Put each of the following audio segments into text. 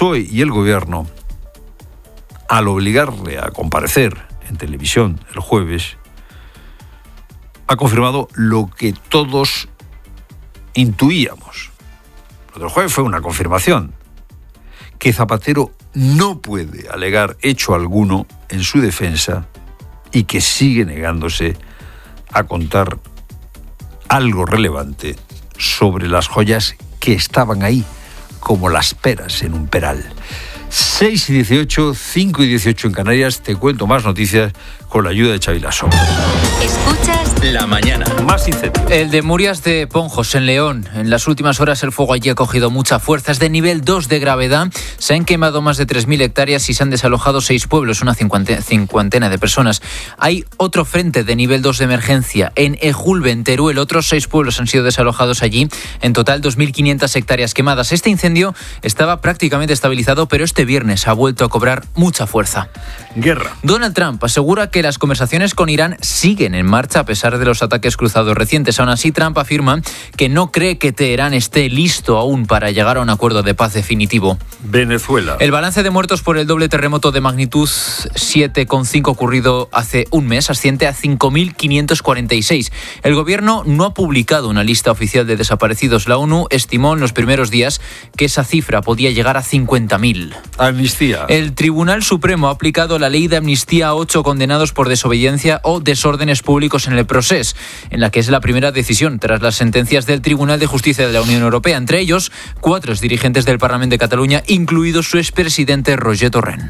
PSOE y el Gobierno, al obligarle a comparecer en televisión el jueves, ha confirmado lo que todos intuíamos. Lo del jueves fue una confirmación, que Zapatero no puede alegar hecho alguno en su defensa y que sigue negándose a contar algo relevante sobre las joyas que estaban ahí, como las peras en un peral. 6 y 18, 5 y 18 en Canarias. Te cuento más noticias con la ayuda de Xavi Lasso. Escuchas La Mañana. Más incendios. El de Murias de Ponjos, en León. En las últimas horas el fuego allí ha cogido mucha fuerza. Es de nivel 2 de gravedad. Se han quemado más de 3.000 hectáreas y se han desalojado 6 pueblos, una cincuentena de personas. Hay otro frente de nivel 2 de emergencia en Ejulbe, en Teruel. Otros 6 pueblos han sido desalojados allí. En total, 2.500 hectáreas quemadas. Este incendio estaba prácticamente estabilizado, pero este viernes ha vuelto a cobrar mucha fuerza. Guerra. Donald Trump asegura que las conversaciones con Irán siguen en marcha a pesar de los ataques cruzados recientes. Aún así, Trump afirma que no cree que Teherán esté listo aún para llegar a un acuerdo de paz definitivo. Venezuela. El balance de muertos por el doble terremoto de magnitud 7,5 ocurrido hace un mes asciende a 5.546. El gobierno no ha publicado una lista oficial de desaparecidos. La ONU estimó en los primeros días que esa cifra podía llegar a 50.000. Amnistía. El Tribunal Supremo ha aplicado la ley de amnistía a 8 condenados por desobediencia o desórdenes públicos en el procés, en la que es la primera decisión tras las sentencias del Tribunal de Justicia de la Unión Europea. Entre ellos, 4 dirigentes del Parlamento de Cataluña, incluido su expresidente Roger Torrent.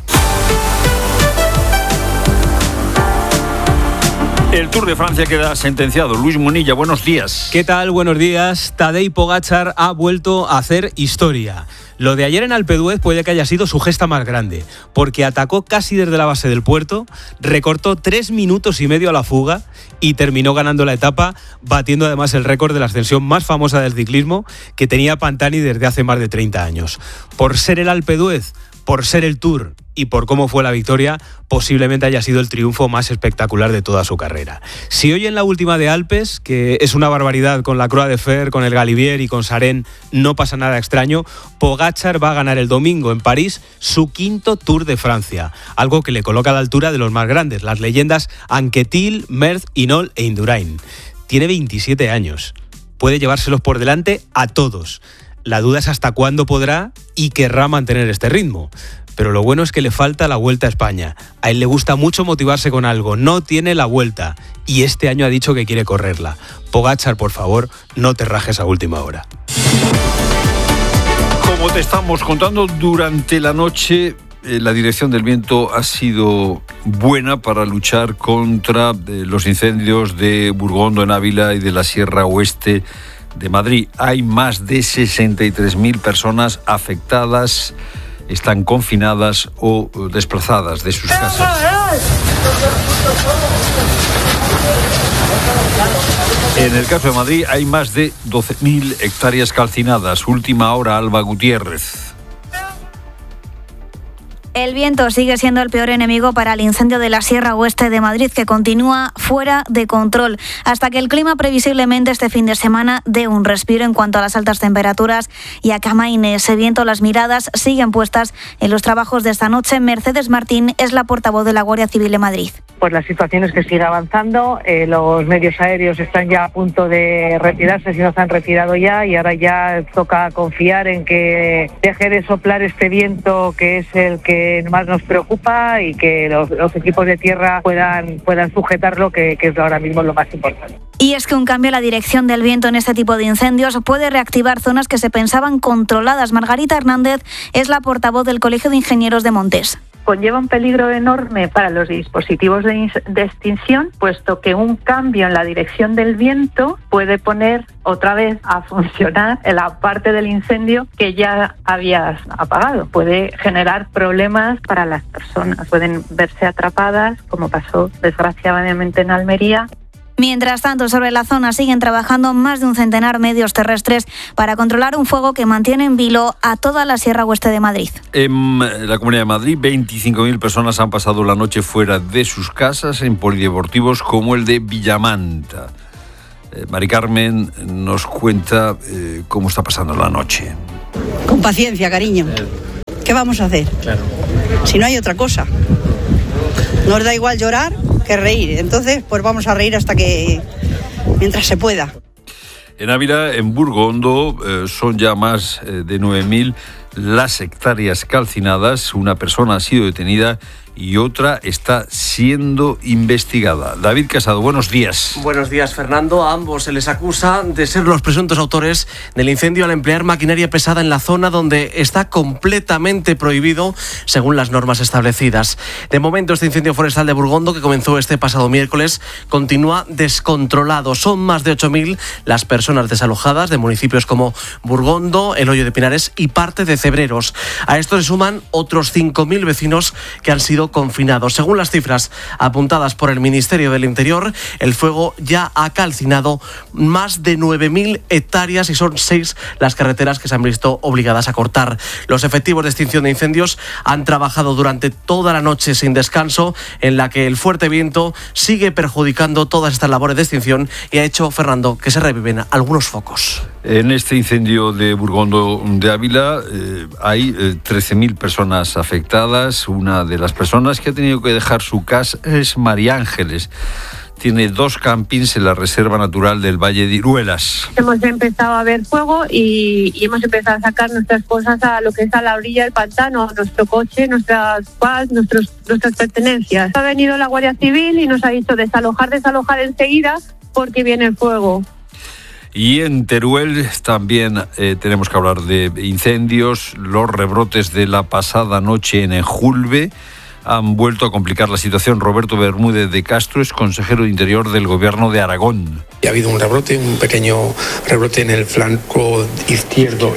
El Tour de Francia queda sentenciado. Luis Munilla, buenos días. ¿Qué tal? Buenos días. Tadej Pogačar ha vuelto a hacer historia. Lo de ayer en Alpe d'Huez puede que haya sido su gesta más grande, porque atacó casi desde la base del puerto, recortó 3 minutos y medio a la fuga y terminó ganando la etapa, batiendo además el récord de la ascensión más famosa del ciclismo que tenía Pantani desde hace más de 30 años. Por ser el Alpe d'Huez, por ser el Tour y por cómo fue la victoria, posiblemente haya sido el triunfo más espectacular de toda su carrera. Si hoy en la última de Alpes, que es una barbaridad con la Croix de Fer, con el Galibier y con Sarén, no pasa nada extraño, Pogačar va a ganar el domingo en París su 5º Tour de Francia, algo que le coloca a la altura de los más grandes, las leyendas Anquetil, Merckx, Hinault e Indurain. Tiene 27 años, puede llevárselos por delante a todos. La duda es hasta cuándo podrá y querrá mantener este ritmo. Pero lo bueno es que le falta la Vuelta a España. A él le gusta mucho motivarse con algo. No tiene la Vuelta. Y este año ha dicho que quiere correrla. Pogačar, por favor, no te rajes a última hora. Como te estamos contando, durante la noche la dirección del viento ha sido buena para luchar contra los incendios de Burgondo en Ávila y de la Sierra Oeste de Madrid. Hay más de 63.000 personas afectadas, están confinadas o desplazadas de sus casas. En el caso de Madrid hay más de 12.000 hectáreas calcinadas. Última hora, Alba Gutiérrez. El viento sigue siendo el peor enemigo para el incendio de la Sierra Oeste de Madrid, que continúa fuera de control, hasta que el clima previsiblemente este fin de semana dé un respiro en cuanto a las altas temperaturas y a que amaine ese viento. Las miradas siguen puestas en los trabajos de esta noche. Mercedes Martín es la portavoz de la Guardia Civil de Madrid. Pues la situación es que sigue avanzando, los medios aéreos están ya a punto de retirarse, si no se han retirado ya, y ahora ya toca confiar en que deje de soplar este viento, que es el que más nos preocupa, y que los equipos de tierra puedan sujetarlo, que es ahora mismo lo más importante. Y es que un cambio en la dirección del viento en este tipo de incendios puede reactivar zonas que se pensaban controladas. Margarita Hernández es la portavoz del Colegio de Ingenieros de Montes. Conlleva un peligro enorme para los dispositivos de extinción, puesto que un cambio en la dirección del viento puede poner otra vez a funcionar la parte del incendio que ya habías apagado. Puede generar problemas para las personas, pueden verse atrapadas, como pasó desgraciadamente en Almería. Mientras tanto, sobre la zona siguen trabajando más de un centenar medios terrestres para controlar un fuego que mantiene en vilo a toda la Sierra Oeste de Madrid. En la Comunidad de Madrid, 25.000 personas han pasado la noche fuera de sus casas en polideportivos como el de Villamanta. Mari Carmen nos cuenta cómo está pasando la noche. Con paciencia, cariño. ¿qué vamos a hacer? Claro. Si no hay otra cosa. Nos da igual llorar que reír. Entonces, pues vamos a reír mientras se pueda. En Ávila, en Burgondo, son ya más de 9.000 las hectáreas calcinadas. Una persona ha sido detenida y otra está siendo investigada. David Casado, buenos días. Buenos días, Fernando. A ambos se les acusa de ser los presuntos autores del incendio al emplear maquinaria pesada en la zona donde está completamente prohibido según las normas establecidas. De momento, este incendio forestal de Burgondo, que comenzó este pasado miércoles, continúa descontrolado. Son más de 8.000 las personas desalojadas de municipios como Burgondo, El Hoyo de Pinares y parte de Cebreros. A esto se suman otros 5.000 vecinos que han sido confinados. Según las cifras apuntadas por el Ministerio del Interior, el fuego ya ha calcinado más de 9.000 hectáreas y son 6 las carreteras que se han visto obligadas a cortar. Los efectivos de extinción de incendios han trabajado durante toda la noche sin descanso, en la que el fuerte viento sigue perjudicando todas estas labores de extinción y ha hecho, Fernando, que se reviven algunos focos. En este incendio de Burgondo de Ávila hay 13.000 personas afectadas. Una de las personas que ha tenido que dejar su casa es María Ángeles. Tiene 2 campings en la Reserva Natural del Valle de Iruelas. Hemos empezado a ver fuego y hemos empezado a sacar nuestras cosas a lo que es a la orilla del pantano, nuestro coche, nuestras pertenencias. Ha venido la Guardia Civil y nos ha dicho desalojar enseguida porque viene el fuego. Y en Teruel también tenemos que hablar de incendios. Los rebrotes de la pasada noche en Enjulve han vuelto a complicar la situación. Roberto Bermúdez de Castro es consejero de Interior del Gobierno de Aragón. Ha habido un pequeño rebrote en el flanco izquierdo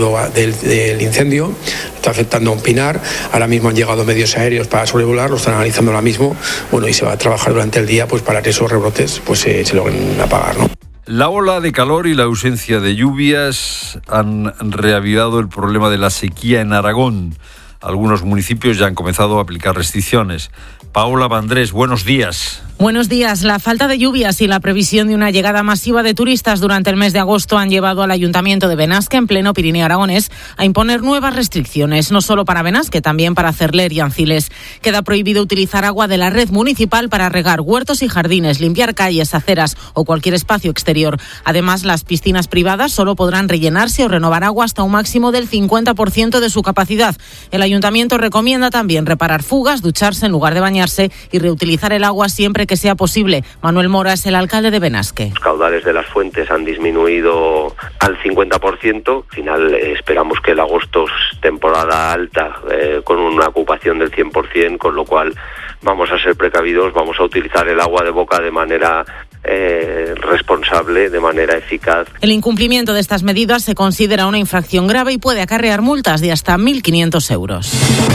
del incendio. Está afectando a un pinar. Ahora mismo han llegado medios aéreos para sobrevolar, lo están analizando ahora mismo. Bueno, y se va a trabajar durante el día para que esos rebrotes se logren apagar, ¿no? La ola de calor y la ausencia de lluvias han reavivado el problema de la sequía en Aragón. Algunos municipios ya han comenzado a aplicar restricciones. Paola Vandrés, buenos días. Buenos días. La falta de lluvias y la previsión de una llegada masiva de turistas durante el mes de agosto han llevado al Ayuntamiento de Benasque, en pleno Pirineo aragonés, a imponer nuevas restricciones, no solo para Benasque, también para Cerler y Anciles. Queda prohibido utilizar agua de la red municipal para regar huertos y jardines, limpiar calles, aceras o cualquier espacio exterior. Además, las piscinas privadas solo podrán rellenarse o renovar agua hasta un máximo del 50% de su capacidad. El Ayuntamiento recomienda también reparar fugas, ducharse en lugar de bañarse y reutilizar el agua siempre que sea posible. Manuel Mora es el alcalde de Benasque. Los caudales de las fuentes han disminuido al 50%. Al final esperamos que el agosto es temporada alta, con una ocupación del 100%, con lo cual vamos a ser precavidos, vamos a utilizar el agua de boca de manera responsable, de manera eficaz. El incumplimiento de estas medidas se considera una infracción grave y puede acarrear multas de hasta 1.500 euros.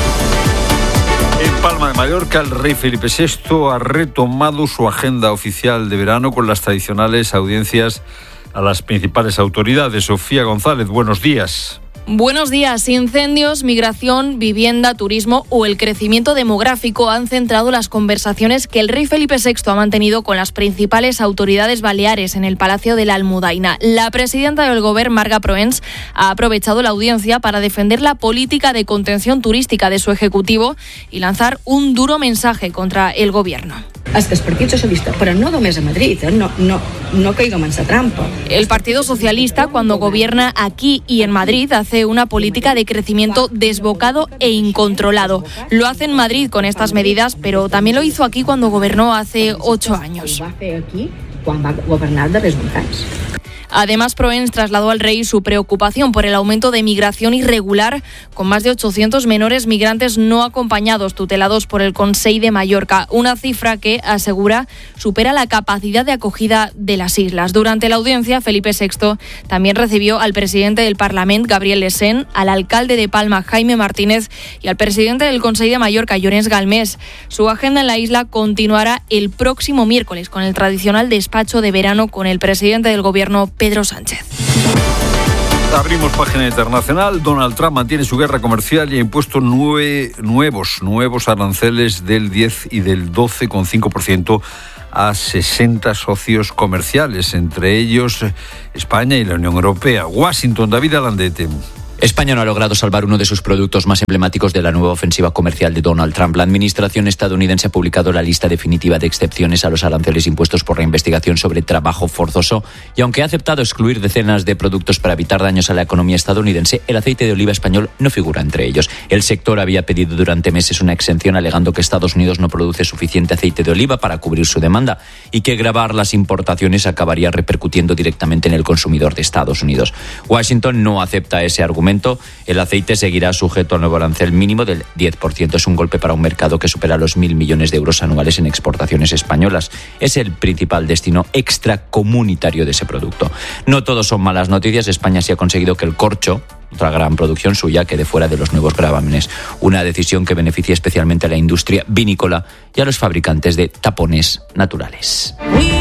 En Palma de Mallorca, el rey Felipe VI ha retomado su agenda oficial de verano con las tradicionales audiencias a las principales autoridades. Sofía González, buenos días. Buenos días. Incendios, migración, vivienda, turismo o el crecimiento demográfico han centrado las conversaciones que el rey Felipe VI ha mantenido con las principales autoridades baleares en el Palacio de la Almudaina. La presidenta del Gobierno, Marga Proens, ha aprovechado la audiencia para defender la política de contención turística de su ejecutivo y lanzar un duro mensaje contra el Gobierno. Hasta el Partido Socialista, pero no només a Madrid, no caigamos en esa trampa. El Partido Socialista, cuando gobierna aquí y en Madrid, hace una política de crecimiento desbocado e incontrolado. Lo hace en Madrid con estas medidas, pero también lo hizo aquí cuando gobernó hace 8 años. Cuando va a gobernar de resultados. Además, Proens trasladó al rey su preocupación por el aumento de migración irregular, con más de 800 menores migrantes no acompañados tutelados por el Consell de Mallorca, una cifra que, asegura, supera la capacidad de acogida de las islas. Durante la audiencia, Felipe VI también recibió al presidente del Parlament, Gabriel Lesén, al alcalde de Palma, Jaime Martínez, y al presidente del Consell de Mallorca, Llorenç Galmés. Su agenda en la isla continuará el próximo miércoles con el tradicional despacho de verano con el presidente del Gobierno, Pedro Sánchez. Abrimos página internacional. Donald Trump mantiene su guerra comercial y ha impuesto nuevos aranceles del 10 y del 12,5% a 60 socios comerciales, entre ellos España y la Unión Europea. Washington, David Alandete. España no ha logrado salvar uno de sus productos más emblemáticos de la nueva ofensiva comercial de Donald Trump. La administración estadounidense ha publicado la lista definitiva de excepciones a los aranceles impuestos por la investigación sobre trabajo forzoso y aunque ha aceptado excluir decenas de productos para evitar daños a la economía estadounidense, el aceite de oliva español no figura entre ellos. El sector había pedido durante meses una exención alegando que Estados Unidos no produce suficiente aceite de oliva para cubrir su demanda y que gravar las importaciones acabaría repercutiendo directamente en el consumidor de Estados Unidos. Washington no acepta ese argumento. El aceite seguirá sujeto al nuevo arancel mínimo del 10%. Es un golpe para un mercado que supera los 1.000 millones de euros anuales en exportaciones españolas. Es el principal destino extracomunitario de ese producto. No todos son malas noticias. España sí ha conseguido que el corcho, otra gran producción suya, quede fuera de los nuevos gravámenes. Una decisión que beneficia especialmente a la industria vinícola y a los fabricantes de tapones naturales.